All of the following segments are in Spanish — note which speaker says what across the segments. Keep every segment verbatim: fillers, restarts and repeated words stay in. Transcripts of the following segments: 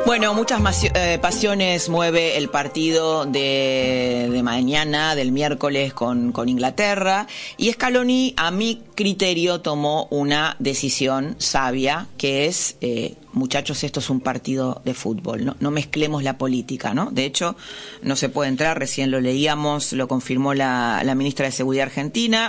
Speaker 1: Bueno, muchas eh, pasiones mueve el partido de, de mañana, del miércoles con, con Inglaterra, y Scaloni, a mi criterio, tomó una decisión sabia, que es, eh, muchachos, esto es un partido de fútbol, no, no mezclemos la política, ¿no? De hecho, no se puede entrar, recién lo leíamos, lo confirmó la, la ministra de Seguridad argentina.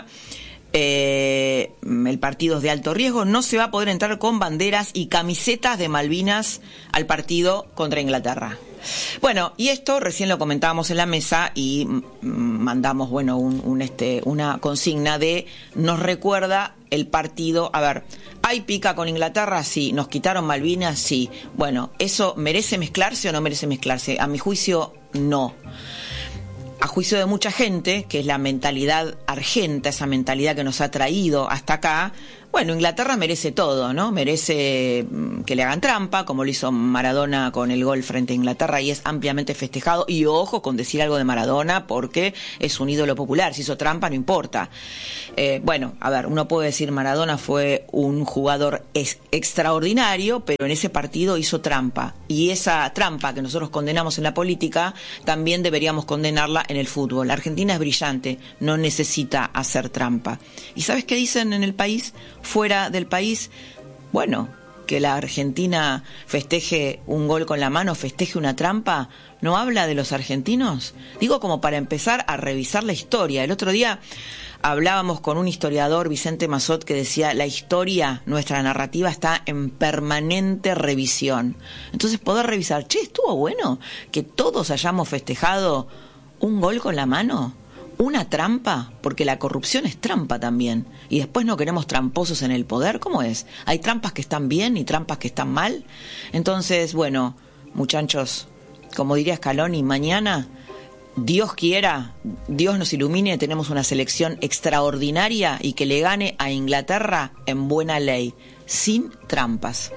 Speaker 1: Eh, el partido es de alto riesgo, no se va a poder entrar con banderas y camisetas de Malvinas al partido contra Inglaterra. Bueno, y esto recién lo comentábamos en la mesa y mm, mandamos, bueno, un, un este, una consigna de, nos recuerda el partido, a ver, ¿hay pica con Inglaterra? Sí. ¿Nos quitaron Malvinas? Sí. Bueno, ¿eso merece mezclarse o no merece mezclarse? A mi juicio, no. A juicio de mucha gente, que es la mentalidad argenta, esa mentalidad que nos ha traído hasta acá, bueno, Inglaterra merece todo, ¿no? Merece que le hagan trampa, como lo hizo Maradona con el gol frente a Inglaterra, y es ampliamente festejado. Y ojo con decir algo de Maradona, porque es un ídolo popular. Si hizo trampa, no importa. Eh, bueno, a ver, uno puede decir Maradona fue un jugador ex- extraordinario, pero en ese partido hizo trampa. Y esa trampa que nosotros condenamos en la política, también deberíamos condenarla en el fútbol. La Argentina es brillante, no necesita hacer trampa. ¿Y sabes qué dicen en el país? Fuera del país, bueno, que la Argentina festeje un gol con la mano, festeje una trampa, ¿no habla de los argentinos? Digo, como para empezar a revisar la historia. El otro día hablábamos con un historiador, Vicente Mazot, que decía, la historia, nuestra narrativa, está en permanente revisión. Entonces, poder revisar, che, estuvo bueno que todos hayamos festejado un gol con la mano, una trampa, porque la corrupción es trampa también, y después no queremos tramposos en el poder. ¿Cómo es? Hay trampas que están bien y trampas que están mal. Entonces, bueno, muchachos, como diría Scaloni, mañana, Dios quiera, Dios nos ilumine, tenemos una selección extraordinaria y que le gane a Inglaterra en buena ley, sin trampas.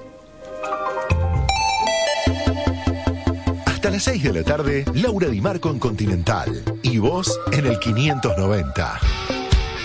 Speaker 2: Hasta las seis de la tarde, Laura Di Marco en Continental. Y vos en el quinientos noventa.